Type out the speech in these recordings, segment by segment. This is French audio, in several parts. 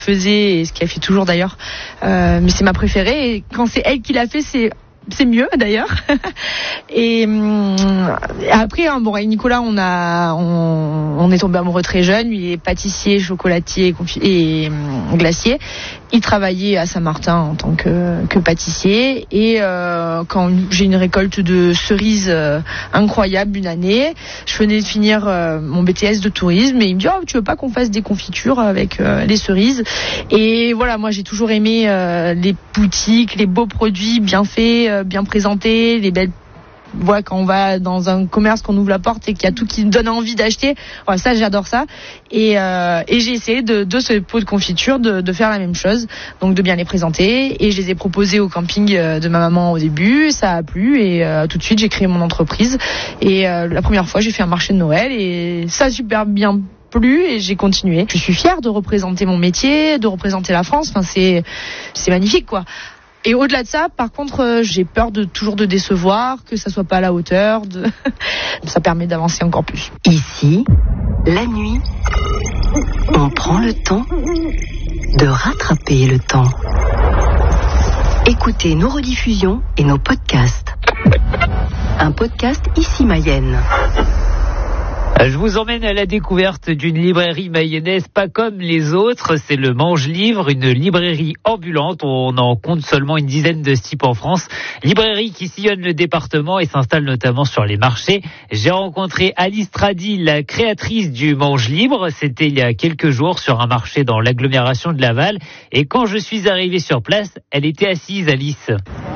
faisait et ce qu'elle fait toujours d'ailleurs. Mais c'est ma préférée et quand c'est elle qui l'a fait, c'est mieux d'ailleurs. Et après, avec Nicolas, on est tombé amoureux très jeune. Lui il est pâtissier, chocolatier et glacier. Il travaillait à Saint-Martin en tant que pâtissier. Et quand j'ai une récolte de cerises incroyable une année, je venais de finir mon BTS de tourisme et il me dit tu veux pas qu'on fasse des confitures avec les cerises? Et voilà, moi j'ai toujours aimé les boutiques, les beaux produits bien faits, bien présentés, les belles. Voilà, quand on va dans un commerce, qu'on ouvre la porte et qu'il y a tout qui nous donne envie d'acheter, voilà, ça j'adore ça. Et j'ai essayé de ce pot de confiture de faire la même chose, donc de bien les présenter. Et je les ai proposés au camping de ma maman au début, ça a plu et tout de suite j'ai créé mon entreprise. Et la première fois j'ai fait un marché de Noël et ça a super bien plu et j'ai continué. Je suis fière de représenter mon métier, de représenter la France. Enfin c'est magnifique quoi. Et au-delà de ça, par contre, j'ai peur toujours de décevoir, que ça soit pas à la hauteur. Ça permet d'avancer encore plus. Ici, la nuit, on prend le temps de rattraper le temps. Écoutez nos rediffusions et nos podcasts. Un podcast Ici Mayenne. Je vous emmène à la découverte d'une librairie mayonnaise pas comme les autres. C'est le Mange Livre, une librairie ambulante. On en compte seulement une dizaine de ce type en France. Librairie qui sillonne le département et s'installe notamment sur les marchés. J'ai rencontré Alice Tradi, la créatrice du Mange Livre. C'était il y a quelques jours sur un marché dans l'agglomération de Laval. Et quand je suis arrivé sur place, elle était assise, Alice.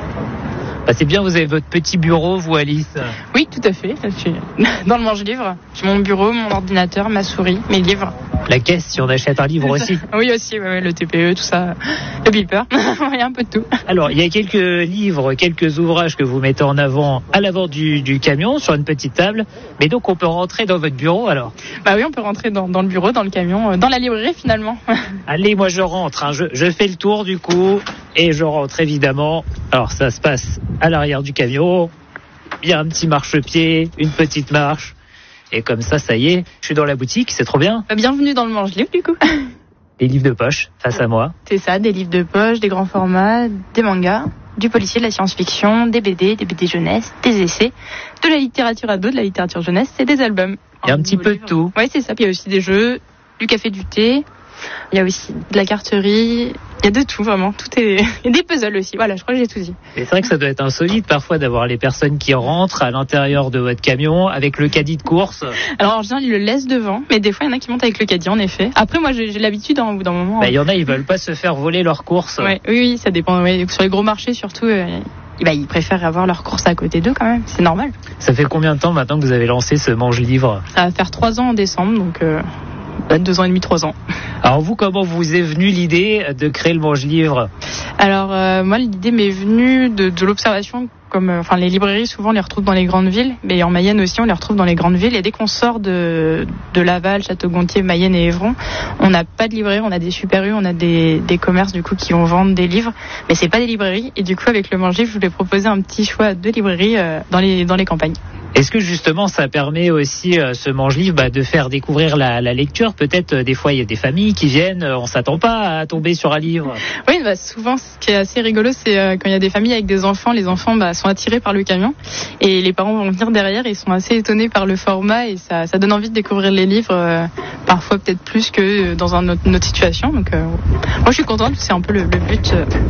C'est bien, vous avez votre petit bureau, vous, Alice? Oui, tout à fait. Je suis dans le Mange-Livre. J'ai mon bureau, mon ordinateur, ma souris, mes livres. La caisse, si on achète un livre aussi? Oui, aussi, ouais, le TPE, tout ça. Le Bilper. Il y a un peu de tout. Alors, il y a quelques livres, quelques ouvrages que vous mettez en avant à l'avant du camion, sur une petite table. Mais donc, on peut rentrer dans votre bureau, alors? Bah oui, on peut rentrer dans le bureau, dans le camion, dans la librairie, finalement. Allez, moi, je rentre. Hein. Je fais le tour, du coup, et je rentre, évidemment. Alors, ça se passe à l'arrière du camion. Il y a un petit marchepied, une petite marche. Et comme ça y est, je suis dans la boutique, c'est trop bien. Bienvenue dans le Mange-Livre, du coup. Des livres de poche, face à moi. C'est ça, des livres de poche, des grands formats, des mangas, du policier, de la science-fiction, des BD jeunesse, des essais, de la littérature ado, de la littérature jeunesse et des albums. Il y a un petit peu de tout. Oui, c'est ça. Puis il y a aussi des jeux, du café, du thé. Il y a aussi de la carterie. Il y a de tout, vraiment. Tout est... Il y a des puzzles aussi. Voilà, je crois que j'ai tout dit. Et c'est vrai que ça doit être insolite parfois d'avoir les personnes qui rentrent à l'intérieur de votre camion avec le caddie de course. Alors en général, ils le laissent devant. Mais des fois, il y en a qui montent avec le caddie, en effet. Après, moi, j'ai l'habitude, au bout d'un moment. Il y en a, ils veulent pas se faire voler leurs courses. Ouais, oui, ça dépend. Ouais. Sur les gros marchés, surtout, ils préfèrent avoir leurs courses à côté d'eux, quand même. C'est normal. Ça fait combien de temps maintenant que vous avez lancé ce Mange Livre? Ça va faire 3 ans en décembre, donc... 2 ans et demi, 3 ans. Alors vous, comment vous est venue l'idée de créer le Mange Livre? Alors moi, l'idée m'est venue de l'observation. Les librairies, souvent, on les retrouve dans les grandes villes, mais en Mayenne aussi, on les retrouve dans les grandes villes. Et dès qu'on sort de Laval, Château-Gontier, Mayenne et Évron, on n'a pas de librairie, on a des super rues, on a des commerces du coup qui vont vendre des livres, mais c'est pas des librairies. Et du coup, avec le Mange Livre, je voulais proposer un petit choix de librairies dans les campagnes. Est-ce que justement ça permet aussi, ce Mange Livre, de faire découvrir la lecture? Peut-être des fois il y a des familles qui viennent, on s'attend pas à tomber sur un livre. Oui, souvent ce qui est assez rigolo, c'est quand il y a des familles avec des enfants, les enfants sont attirés par le camion et les parents vont venir derrière et ils sont assez étonnés par le format et ça donne envie de découvrir les livres, parfois peut-être plus que dans une autre situation. Donc moi je suis contente, c'est un peu le but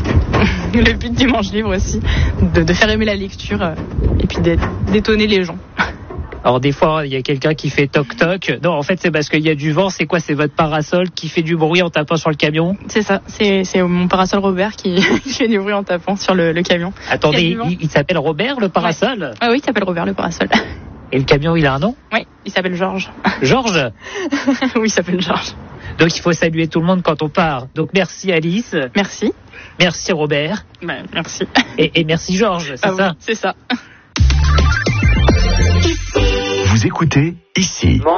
le but du Mange Livre aussi, de faire aimer la lecture et puis d'étonner les gens. Alors des fois, il y a quelqu'un qui fait toc-toc. Non, en fait, c'est parce qu'il y a du vent. C'est quoi? C'est votre parasol qui fait du bruit en tapant sur le camion? C'est ça. C'est mon parasol Robert qui fait du bruit en tapant sur le camion. Attendez, il s'appelle Robert, le parasol? Ouais. Ah oui, il s'appelle Robert, le parasol. Et le camion, il a un nom? Oui, il s'appelle Georges. Georges? Oui, il s'appelle Georges. Donc il faut saluer tout le monde quand on part. Donc merci Alice. Merci. Merci Robert. Merci. Et merci Georges, c'est ça? Oui, c'est ça. Vous écoutez Ici.